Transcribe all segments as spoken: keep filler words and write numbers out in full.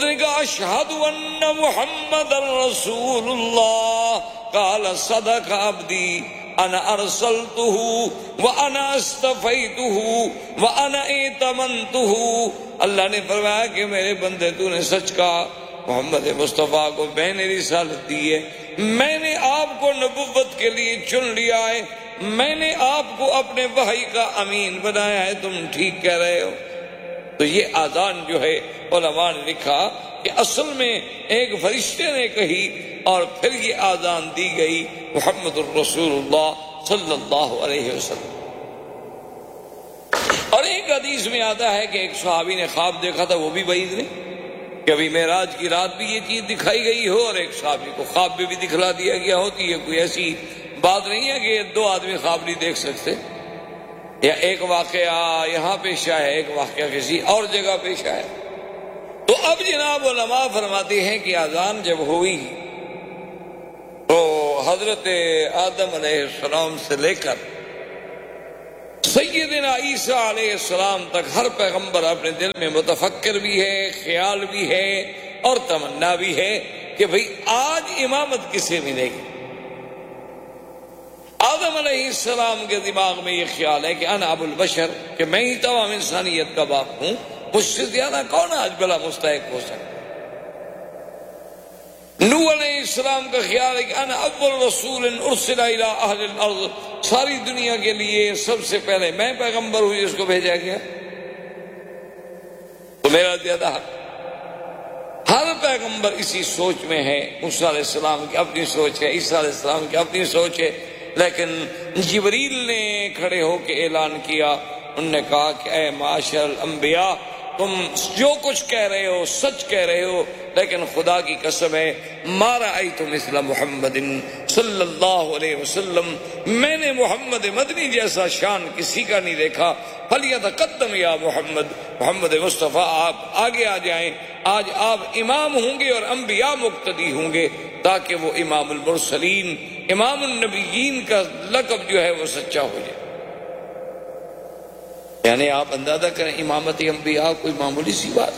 نے کہا اشہد ان محمد رسول اللہ، قال صدق عبدی انا ارسلتہ وانا استفیتہ وانا ائتمنتہ۔ اللہ نے فرمایا کہ میرے بندے تو نے سچ کہا، محمد مصطفیٰ کو میں نے رسالت دی ہے، میں نے آپ کو نبوت کے لیے چن لیا ہے، میں نے آپ کو اپنے وحی کا امین بنایا ہے، تم ٹھیک کہہ رہے ہو۔ تو یہ آذان جو ہے علماء نے لکھا کہ اصل میں ایک فرشتے نے کہی اور پھر یہ آذان دی گئی محمد الرسول اللہ صلی اللہ علیہ وسلم۔ اور ایک حدیث میں آتا ہے کہ ایک صحابی نے خواب دیکھا تھا، وہ بھی بعید نہیں، کہ ابھی معراج کی رات بھی یہ چیز دکھائی گئی ہو اور ایک صحابی کو خواب میں بھی دکھلا دیا گیا ہوتی ہے۔ کوئی ایسی بات نہیں ہے کہ دو آدمی خواب نہیں دیکھ سکتے، یا ایک واقعہ یہاں پیش آیا ہے، ایک واقعہ کسی اور جگہ پیش آیا۔ تو اب جناب علماء فرماتے ہیں کہ اذان جب ہوئی تو حضرت آدم علیہ السلام سے لے کر سیدنا عیسیٰ علیہ السلام تک ہر پیغمبر اپنے دل میں متفکر بھی ہے، خیال بھی ہے اور تمنا بھی ہے کہ بھئی آج امامت کسے ملے گی۔ آدم علیہ السلام کے دماغ میں یہ خیال ہے کہ انا ابو البشر، کہ میں ہی تمام انسانیت کا باپ ہوں، مجھ سے زیادہ کون آج بلا مستحق ہو سکتا۔ نوح علیہ السلام کا خیال ہے کہ انا اول رسول ارسل الی اہل الارض، ساری دنیا کے لیے سب سے پہلے میں پیغمبر ہوں جس کو بھیجا گیا، تو میرا زیادہ حق۔ ہر پیغمبر اسی سوچ میں ہے، موسیٰ علیہ السلام کی اپنی سوچ ہے، عیسیٰ علیہ السلام کی اپنی سوچ ہے، لیکن جبریل نے کھڑے ہو کے اعلان کیا، انہوں نے کہا کہ اے معاشر الانبیاء، تم جو کچھ کہہ رہے ہو سچ کہہ رہے ہو، لیکن خدا کی قسم ہے ما رأیت مثل محمد صلی اللہ علیہ وسلم، میں نے محمد مدنی جیسا شان کسی کا نہیں دیکھا۔ فلیتقدم یا محمد، محمد مصطفیٰ آپ آگے آ جائیں، آج آپ امام ہوں گے اور انبیاء مقتدی ہوں گے، تاکہ وہ امام المرسلین، امام النبیین کا لقب جو ہے وہ سچا ہو جائے۔ یعنی آپ اندازہ کریں امامت انبیاء کوئی معمولی سی بات،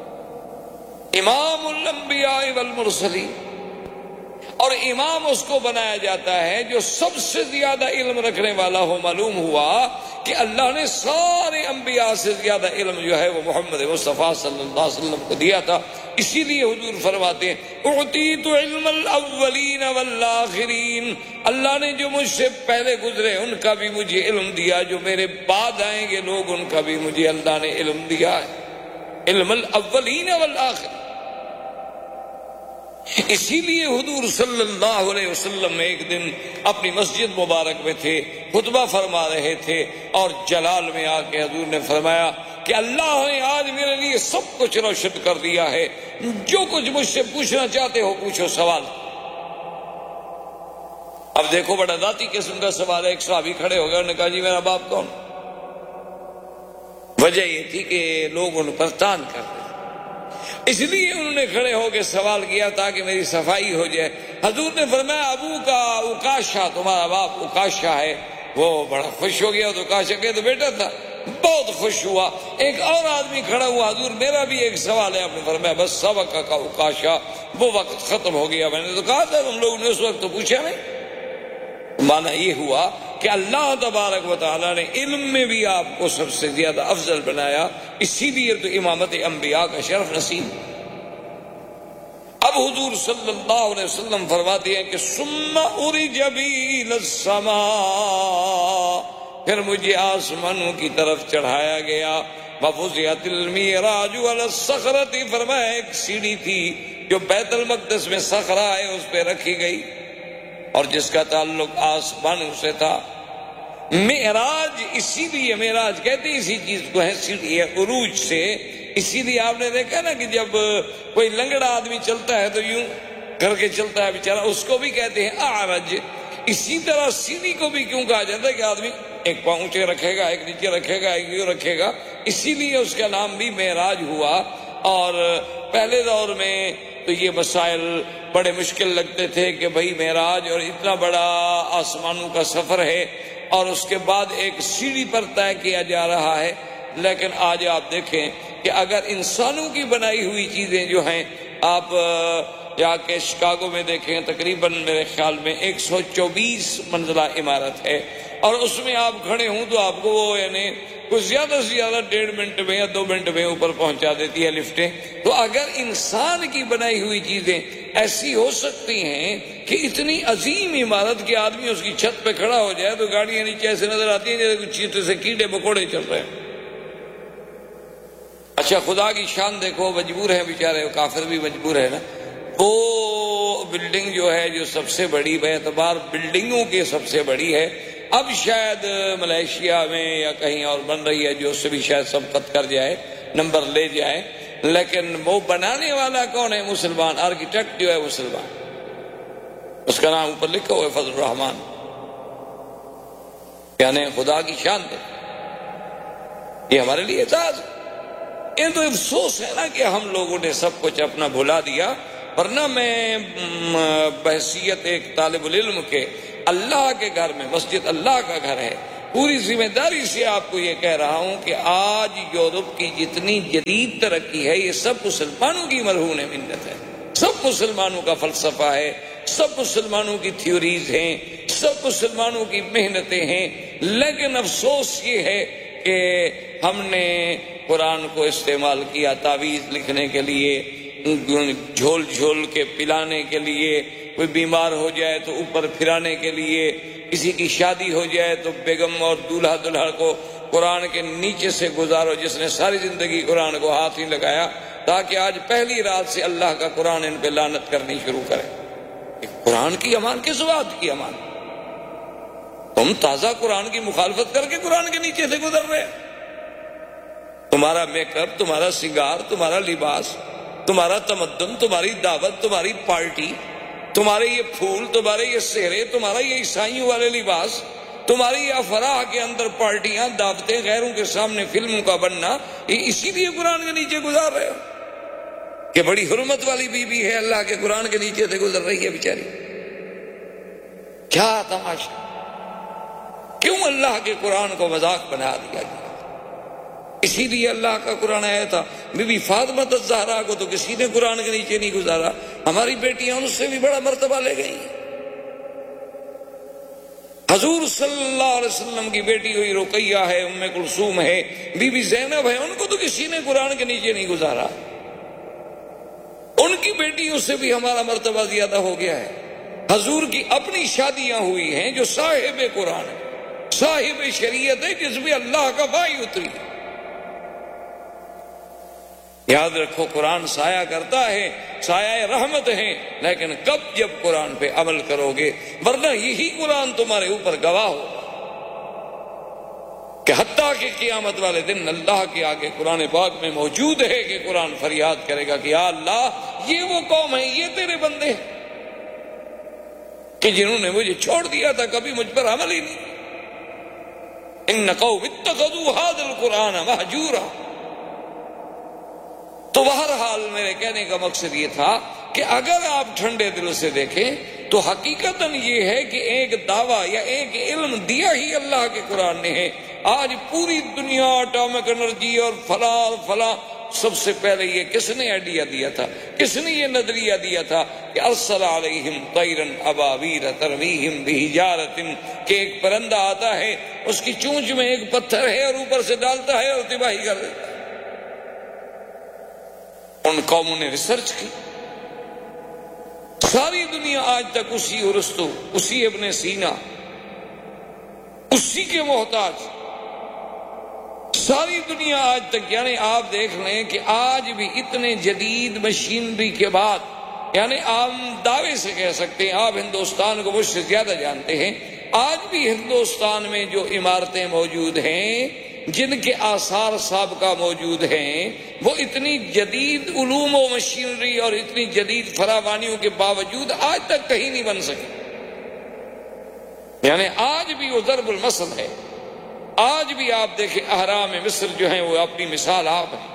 امام الانبیاء والمرسلین، اور امام اس کو بنایا جاتا ہے جو سب سے زیادہ علم رکھنے والا ہو۔ معلوم ہوا کہ اللہ نے سارے انبیاء سے زیادہ علم جو ہے وہ محمد مصطفیٰ صلی اللہ علیہ وسلم کو دیا تھا۔ اسی لیے حضور فرماتے ہیں اعطیت علم الاولین والآخرین، اللہ نے جو مجھ سے پہلے گزرے ان کا بھی مجھے علم دیا، جو میرے بعد آئیں گے لوگ ان کا بھی مجھے اللہ نے علم دیا ہے، علم الاولین والآخرین۔ اسی لیے حضور صلی اللہ علیہ وسلم ایک دن اپنی مسجد مبارک میں تھے، خطبہ فرما رہے تھے، اور جلال میں آ کے حضور نے فرمایا کہ اللہ نے آج میرے لیے سب کچھ روشن کر دیا ہے، جو کچھ مجھ سے پوچھنا چاہتے ہو پوچھو سوال۔ اب دیکھو بڑا ذاتی قسم کا سوال ہے۔ ایک صحابی کھڑے ہو گئے، انہوں نے کہا جی میرا باپ کون؟ وجہ یہ تھی کہ لوگ ان پر تان کرتے، اس لیے انہوں نے کھڑے ہو کے سوال کیا تاکہ میری صفائی ہو جائے۔ حضور نے فرمایا ابو کا اکاشا، تمہارا باپ اکاشا ہے۔ وہ بڑا خوش ہو گیا، تو اکاشا کے تو بیٹا تھا، بہت خوش ہوا۔ ایک اور آدمی کھڑا ہوا، حضور میرا بھی ایک سوال ہے۔ آپ نے فرمایا بس سبق کا اکاشا، وہ وقت ختم ہو گیا۔ میں نے تو کہا تھا تم لوگوں نے اس وقت تو پوچھا نہیں۔ معنی یہ ہوا کہ اللہ تبارک و تعالیٰ نے علم میں بھی آپ کو سب سے زیادہ افضل بنایا، اسی لیے تو امامت انبیاء کا شرف نصیب۔ اب حضور صلی اللہ علیہ وسلم فرماتے ہیں کہ ثم عرج بی الی السماء، پھر مجھے آسمانوں کی طرف چڑھایا گیا۔ وفزعت المعراج علی الصخرۃ، فرمایا ایک سیڑھی تھی جو بیت المقدس میں صخرہ ہے اس پہ رکھی گئی، اور جس کا تعلق آسمانوں سے تھا۔ معراج اسی لیے معراج کہتے ہیں اسی چیز کو ہے، سیڑھی ہے عروج سے۔ اسی لیے آپ نے دیکھا نا کہ جب کوئی لنگڑا آدمی چلتا ہے تو یوں کر کے چلتا ہے بیچارہ، اس کو بھی کہتے ہیں اعرج۔ اسی طرح سیڑھی کو بھی کیوں کہا جاتا ہے کہ آدمی ایک پاؤں اونچے رکھے گا، ایک نیچے رکھے گا، ایک یوں رکھے گا، اسی لیے اس کا نام بھی معراج ہوا۔ اور پہلے دور میں تو یہ مسائل بڑے مشکل لگتے تھے کہ بھئی معراج اور اتنا بڑا آسمانوں کا سفر ہے اور اس کے بعد ایک سیڑھی پر طے کیا جا رہا ہے، لیکن آج آپ دیکھیں کہ اگر انسانوں کی بنائی ہوئی چیزیں جو ہیں، آپ جا کے شکاگو میں دیکھیں، تقریباً میرے خیال میں ایک سو چوبیس منزلہ عمارت ہے، اور اس میں آپ کھڑے ہوں تو آپ کو وہ یعنی کچھ زیادہ سے زیادہ ڈیڑھ منٹ میں یا دو منٹ میں اوپر پہنچا دیتی ہے لفٹیں۔ تو اگر انسان کی بنائی ہوئی چیزیں ایسی ہو سکتی ہیں کہ اتنی عظیم عمارت کے آدمی اس کی چھت پہ کھڑا ہو جائے تو گاڑیاں نیچے ایسے نظر آتی ہیں جیسے کچھ چیٹے سے کیڑے مکوڑے چل رہے ہیں۔ اچھا خدا کی شان دیکھو، مجبور ہے بیچارے، کافر بھی مجبور ہے نا۔ وہ بلڈنگ جو ہے جو سب سے بڑی بے اعتبار بلڈنگوں کے سب سے بڑی ہے، اب شاید ملیشیا میں یا کہیں اور بن رہی ہے جو اس سے بھی شاید سبقت کر جائے، نمبر لے جائے، لیکن وہ بنانے والا کون ہے؟ مسلمان، آرکیٹیکٹ جو ہے مسلمان، اس کا نام اوپر لکھا ہوا ہے فضل الرحمان۔ یعنی خدا کی شان دے، یہ ہمارے لیے اعزاز ہے۔ یہ تو افسوس ہے نا کہ ہم لوگوں نے سب کچھ اپنا بھلا دیا، ورنہ میں بحیثیت ایک طالب العلم کے اللہ کے گھر میں، مسجد اللہ کا گھر ہے، پوری ذمہ داری سے آپ کو یہ کہہ رہا ہوں کہ آج یورپ کی جتنی جدید ترقی ہے یہ سب مسلمانوں کی مرہون منت ہے، سب مسلمانوں کا فلسفہ ہے، سب مسلمانوں کی تھیوریز ہیں، سب مسلمانوں کی محنتیں ہیں۔ لیکن افسوس یہ ہے کہ ہم نے قرآن کو استعمال کیا تعویذ لکھنے کے لیے، جھول جھول کے پلانے کے لیے، کوئی بیمار ہو جائے تو اوپر پھرانے کے لیے، کسی کی شادی ہو جائے تو بیگم اور دولہا دلہا کو قرآن کے نیچے سے گزارو، جس نے ساری زندگی قرآن کو ہاتھ ہی لگایا تاکہ آج پہلی رات سے اللہ کا قرآن ان پہ لعنت کرنی شروع کرے۔ قرآن کی امان کس بات کی امان؟ تم تازہ قرآن کی مخالفت کر کے قرآن کے نیچے سے گزر رہے، تمہارا میک اپ، تمہارا سنگار، تمہارا لباس، تمہارا تمدن، تمہاری دعوت، تمہاری پارٹی، تمہارے یہ پھول، تمہارے یہ سہرے، تمہارا یہ عیسائیوں والے لباس، تمہاری یہ افراح کے اندر پارٹیاں، دعوتیں، غیروں کے سامنے فلموں کا بننا، یہ اسی لیے قرآن کے نیچے گزار رہے ہو کہ بڑی حرمت والی بی بی ہے، اللہ کے قرآن کے نیچے سے گزر رہی ہے بیچاری۔ کیا تماشا! کیوں اللہ کے قرآن کو مذاق بنا دیا گیا؟ اسی لیے اللہ کا قرآن آیا تھا، بی بی فاطمہ الزہرا کو تو کسی نے قرآن کے نیچے نہیں گزارا، ہماری بیٹیاں ان سے بھی بڑا مرتبہ لے گئی۔ حضور صلی اللہ علیہ وسلم کی بیٹی ہوئی رقیہ ہے، ام کلثوم ہے، بی بی زینب ہے، ان کو تو کسی نے قرآن کے نیچے نہیں گزارا، ان کی بیٹیوں سے بھی ہمارا مرتبہ زیادہ ہو گیا ہے۔ حضور کی اپنی شادیاں ہوئی ہیں جو صاحب قرآن ہے، صاحب شریعت ہے، جس میں اللہ کا وحی اتری ہے۔ یاد رکھو قرآن سایہ کرتا ہے، سایہ رحمت ہے، لیکن کب؟ جب قرآن پہ عمل کرو گے، ورنہ یہی قرآن تمہارے اوپر گواہ ہوگا کہ حتیٰ کہ قیامت والے دن اللہ کے آگے قرآن پاک میں موجود ہے کہ قرآن فریاد کرے گا کہ یا اللہ، یہ وہ قوم ہے، یہ تیرے بندے ہیں کہ جنہوں نے مجھے چھوڑ دیا تھا، کبھی مجھ پر عمل ہی نہیں۔ ان قوم اتخذوا هذا القرآن مہجورا۔ تو بہرحال میرے کہنے کا مقصد یہ تھا کہ اگر آپ ٹھنڈے دل سے دیکھیں تو حقیقتاً یہ ہے کہ ایک دعویٰ یا ایک علم دیا ہی اللہ کے قرآن نے ہے۔ آج پوری دنیا اٹامک انرجی اور فلاں اور فلاں، سب سے پہلے یہ کس نے آئیڈیا دیا تھا، کس نے یہ نظریہ دیا تھا کہ ارسل علیہم طیرا ابابیل ترمیہم بحجارۃ، کہ ایک پرندہ آتا ہے، اس کی چونچ میں ایک پتھر ہے اور اوپر سے ڈالتا ہے اور تباہی کر دیتا ہے۔ ان قوموں نے ریسرچ کی، ساری دنیا آج تک اسی ارسطو، اسی ابن سینا، اسی کے محتاج، ساری دنیا آج تک۔ یعنی آپ دیکھ لیں کہ آج بھی اتنے جدید مشینری کے بعد، یعنی آپ دعوے سے کہہ سکتے ہیں، آپ ہندوستان کو مجھ سے زیادہ جانتے ہیں، آج بھی ہندوستان میں جو عمارتیں موجود ہیں، جن کے آثار سابقہ موجود ہیں، وہ اتنی جدید علوم و مشینری اور اتنی جدید فراوانیوں کے باوجود آج تک کہیں نہیں بن سکے۔ یعنی آج بھی وہ ضرب المثل ہے۔ آج بھی آپ دیکھیں اہرام مصر جو ہیں وہ اپنی مثال آپ ہیں۔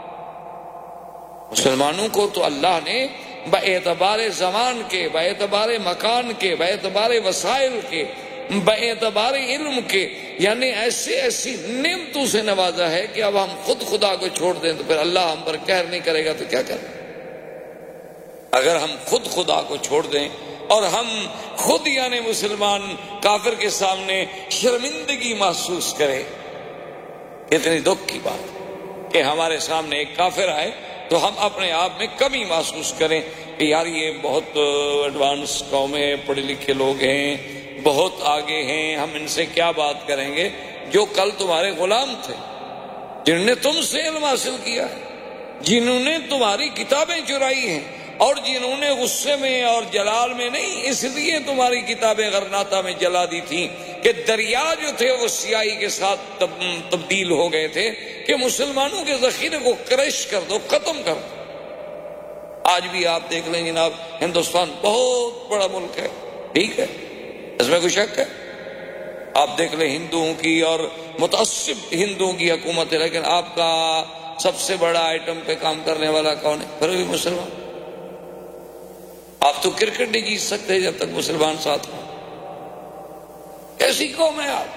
مسلمانوں کو تو اللہ نے باعتبار زمان کے، باعتبار مکان کے، باعتبار وسائل کے، باعتبار علم کے یعنی ایسی ایسی نعمتوں سے نوازا ہے کہ اب ہم خود خدا کو چھوڑ دیں تو پھر اللہ ہم پر قہر نہیں کرے گا تو کیا کریں؟ اگر ہم خود خدا کو چھوڑ دیں اور ہم خود یعنی مسلمان کافر کے سامنے شرمندگی محسوس کریں، اتنی دکھ کی بات کہ ہمارے سامنے ایک کافر آئے تو ہم اپنے آپ میں کمی محسوس کریں کہ یار یہ بہت ایڈوانس قوم ہے، پڑھے لکھے لوگ ہیں، بہت آگے ہیں، ہم ان سے کیا بات کریں گے جو کل تمہارے غلام تھے، جنہوں نے تم سے علم حاصل کیا ہے، جنہوں نے تمہاری کتابیں چرائی ہیں، اور جنہوں نے غصے میں اور جلال میں نہیں، اس لیے تمہاری کتابیں غرناطہ میں جلا دی تھی کہ دریا جو تھے وہ سیاہی کے ساتھ تبدیل ہو گئے تھے کہ مسلمانوں کے ذخیرے کو کرش کر دو، ختم کر دو۔ آج بھی آپ دیکھ لیں جناب، ہندوستان بہت بڑا ملک ہے، ٹھیک ہے، اس میں کوئی شک ہے؟ آپ دیکھ لیں ہندوؤں کی اور متعصب ہندوؤں کی حکومت ہے، لیکن آپ کا سب سے بڑا آئٹم پہ کام کرنے والا کون ہے؟ پھر بھی مسلمان۔ آپ تو کرکٹ نہیں جیت سکتے جب تک مسلمان ساتھ ہوں۔ کیسی قوم ہے آپ؟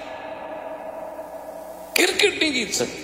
کرکٹ نہیں جیت سکتے۔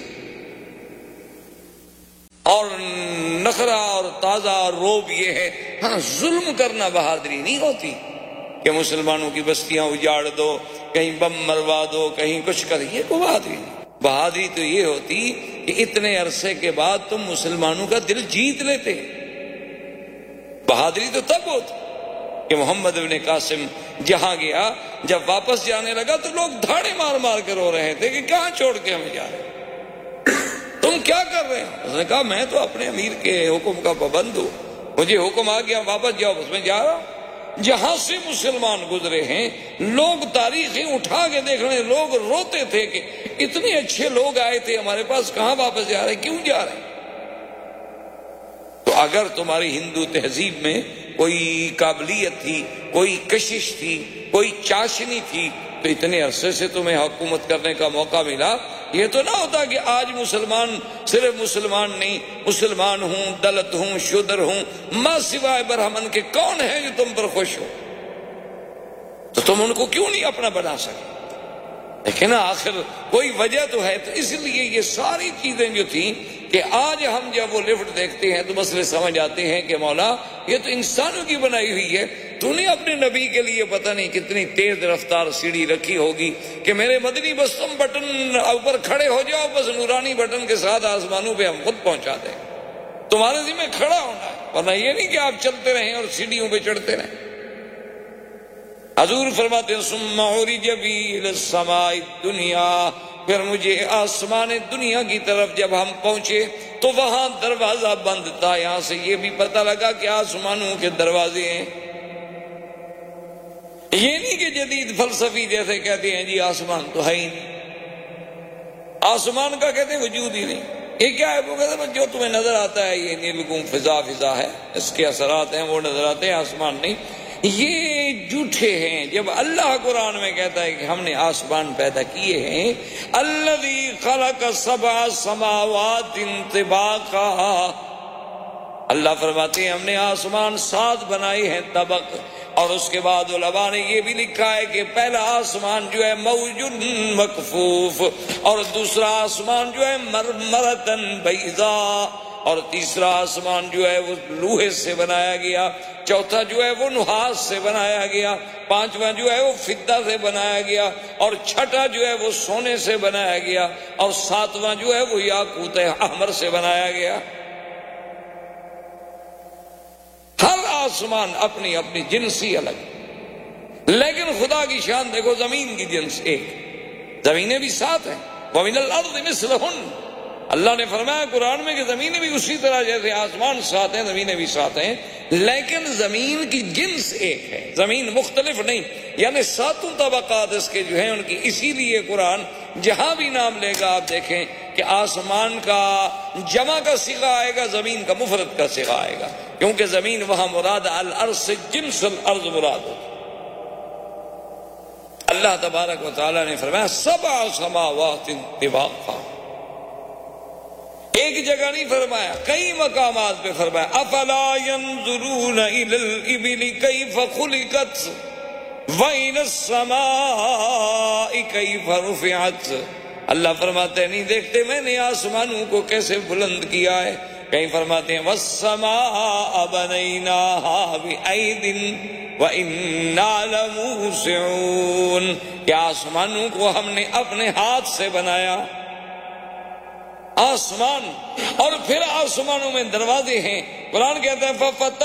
اور نخرہ اور تازہ اور روب یہ ہے، ہاں ظلم کرنا بہادری نہیں ہوتی کہ مسلمانوں کی بستیاں اجاڑ دو، کہیں بم مروا دو، کہیں کچھ کر، یہ کوئی بہادری نہیں۔ بہادری تو یہ ہوتی کہ اتنے عرصے کے بعد تم مسلمانوں کا دل جیت لیتے۔ بہادری تو تب ہوتی کہ محمد ابن قاسم جہاں گیا، جب واپس جانے لگا تو لوگ دھاڑے مار مار کر رو رہے تھے کہ کہاں چھوڑ کے ہمیں جا رہے ہیں، تم کیا کر رہے ہیں؟ اس نے کہا میں تو اپنے امیر کے حکم کا پابند ہوں، مجھے حکم آ گیا واپس جاؤ، بس میں جا رہا ہوں۔ جہاں سے مسلمان گزرے ہیں لوگ تاریخیں اٹھا کے دیکھ رہے ہیں، لوگ روتے تھے کہ اتنے اچھے لوگ آئے تھے ہمارے پاس، کہاں واپس جا رہے ہیں، کیوں جا رہے ہیں؟ تو اگر تمہاری ہندو تہذیب میں کوئی قابلیت تھی، کوئی کشش تھی، کوئی چاشنی تھی تو اتنے عرصے سے تمہیں حکومت کرنے کا موقع ملا۔ یہ تو نہ ہوتا کہ آج مسلمان صرف مسلمان نہیں، مسلمان ہوں، دلت ہوں، شودر ہوں، ماں سوائے برہمن کے کون ہے جو تم پر خوش ہو؟ تو تم ان کو کیوں نہیں اپنا بنا سکے؟ لیکن آخر کوئی وجہ تو ہے، تو اس لیے یہ ساری چیزیں جو تھیں کہ آج ہم جب وہ لفٹ دیکھتے ہیں تو مسئلے سمجھ آتے ہیں کہ مولا یہ تو انسانوں کی بنائی ہوئی ہے، تو نے اپنے نبی کے لیے پتہ نہیں کتنی تیز رفتار سیڑھی رکھی ہوگی کہ میرے مدنی بس تم بٹن اوپر کھڑے ہو جاؤ، بس نورانی بٹن کے ساتھ آسمانوں پہ ہم خود پہنچا دیں، تمہارے ذمہ کھڑا ہونا ہے، ورنہ یہ نہیں کہ آپ چلتے رہیں اور سیڑھیوں پہ چڑھتے رہیں۔ حضور فرماتے ہیں ثم عرج بی الی السماء الدنیا، پھر مجھے آسمان دنیا کی طرف جب ہم پہنچے تو وہاں دروازہ بند تھا۔ یہاں سے یہ بھی پتہ لگا کہ آسمانوں کے دروازے ہیں، یہ نہیں کہ جدید فلسفی جیسے کہتے ہیں جی آسمان تو ہے ہی نہیں، آسمان کا کہتے ہیں وجود ہی نہیں۔ یہ کیا ہے؟ وہ کہتے ہیں جو تمہیں نظر آتا ہے یہ نیلگون فضا فضا ہے، اس کے اثرات ہیں، وہ نظر آتے ہیں، آسمان نہیں۔ یہ جھوٹے ہیں۔ جب اللہ قرآن میں کہتا ہے کہ ہم نے آسمان پیدا کیے ہیں، الذی خلق سبع سماوات طباقا، اللہ فرماتے ہیں ہم نے آسمان سات بنائے ہیں طبق، اور اس کے بعد علماء نے یہ بھی لکھا ہے کہ پہلا آسمان جو ہے موج مکفوف، اور دوسرا آسمان جو ہے مرمرتن بیضاء، اور تیسرا آسمان جو ہے وہ لوہے سے بنایا گیا، چوتھا جو ہے وہ نحاس سے بنایا گیا، پانچواں جو ہے وہ فضہ سے بنایا گیا، اور چھٹا جو ہے وہ سونے سے بنایا گیا، اور ساتواں جو ہے وہ یاقوت احمر سے بنایا گیا۔ ہر آسمان اپنی اپنی جنسی الگ، لیکن خدا کی شان دیکھو، زمین کی جنس ایک، زمینیں بھی سات ہیں، وَمِنَ الْأَرْضِ مِثْلُهُنَّ، اللہ نے فرمایا قرآن میں کہ زمینیں بھی اسی طرح جیسے آسمان سات ہیں زمینیں بھی سات ہیں، لیکن زمین کی جنس ایک ہے، زمین مختلف نہیں، یعنی ساتوں طبقات اس کے جو ہیں ان کی۔ اسی لیے قرآن جہاں بھی نام لے گا آپ دیکھیں کہ آسمان کا جمع کا صیغہ آئے گا، زمین کا مفرد کا صیغہ آئے گا، کیونکہ زمین وہاں مراد الارض سے جنس الارض مراد ہو۔ اللہ تبارک و تعالیٰ نے فرمایا سبع سماوات طباقا، ایک جگہ نہیں فرمایا، کئی مقامات پہ فرمایا افلا ينظرون الى الابل كيف خلقت، وَإِلَى السَّمَاءِ كَيْفَ رُفِعَتْ، اللہ فرماتے ہیں نہیں دیکھتے میں نے آسمانوں کو کیسے بلند کیا ہے. کہیں فرماتے ہیں وَالسَّمَاءَ بَنَيْنَاهَا بِأَيْدٍ وَإِنَّا لَمُوسِعُونَ، کہ آسمانوں کو ہم نے اپنے ہاتھ سے بنایا. آسمان اور پھر آسمانوں میں دروازے ہیں. قرآن کہتا ہے فَفَتَحْنَا